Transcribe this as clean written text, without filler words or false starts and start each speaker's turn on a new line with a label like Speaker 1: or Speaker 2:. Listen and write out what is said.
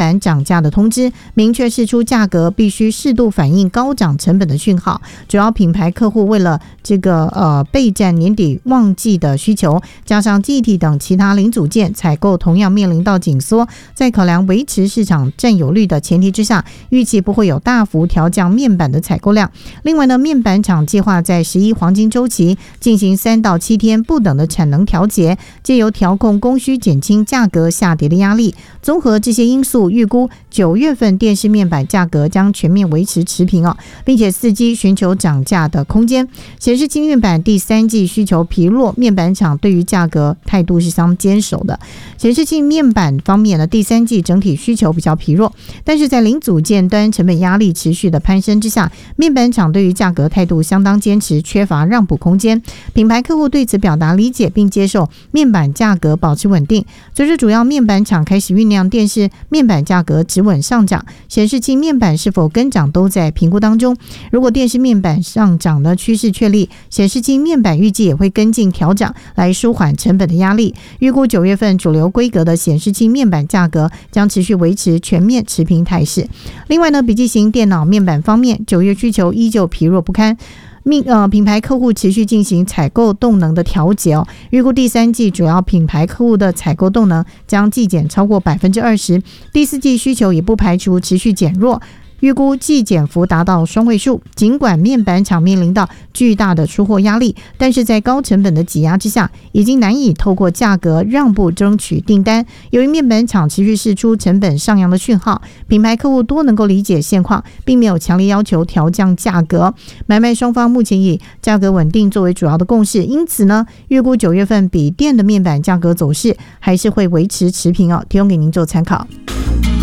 Speaker 1: 板涨价的通知，明确释出价格必须适度反映高涨成本的讯号。主要品牌客户为了备战年底旺季的需求，加上记忆体等其他零组件采购同样面临到紧缩，在考量维持市场占有率的前提之下，预期不会有大幅调降面板的采购量。另外呢，面板厂计划在11黄金周期进行3到7天不等的产能调节，借由调控供需减轻价格下跌的压力。综合这些因素，预估9月份电视面板价格将全面维持持平并且伺机寻求涨价的空间。显示器面板第3季需求疲弱，面板厂对于价格态度是相当坚守的。显示器面板方面呢，第3季整体需求比较疲弱，但是在零组件端成本压力持续的攀升之下，面板厂对于价格态度相当坚持，缺乏让步空间。品牌客户对此表达理解，并接受面板价格保持稳定。随着主要面板厂开始酝酿电视面板价格止稳上涨，显示器面板是否跟涨都在评估当中。如果电视面板上涨的趋势确立，显示器面板预计也会跟进调涨，来舒缓成本的压力。预估9月份主流规格的显示器面板价格将持续维持全面持平态势。另外呢，笔记型电脑面板方面，9月需求依旧疲弱不堪。品牌客户持续进行采购动能的调节预估第3季主要品牌客户的采购动能将季减超过 20%， 第4季需求也不排除持续减弱，预估季减幅达到双位数。尽管面板厂面临到巨大的出货压力，但是在高成本的挤压之下，已经难以透过价格让步争取订单。由于面板厂持续释出成本上扬的讯号，品牌客户多能够理解现况，并没有强烈要求调降价格。买卖双方目前以价格稳定作为主要的共识，因此呢，预估9月份笔电的面板价格走势还是会维持持平提供给您做参考。